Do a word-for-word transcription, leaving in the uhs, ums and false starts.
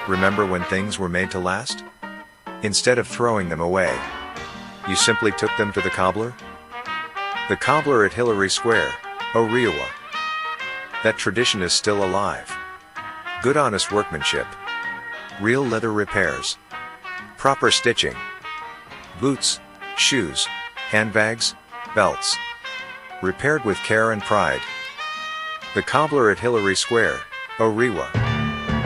Remember when things were made to last? Instead of throwing them away, you simply took them to the cobbler? The cobbler at Hillary Square, Orewa. That tradition is still alive. Good honest workmanship. Real leather repairs. Proper stitching. Boots, shoes, handbags, belts. Repaired with care and pride. The cobbler at Hillary Square, Orewa.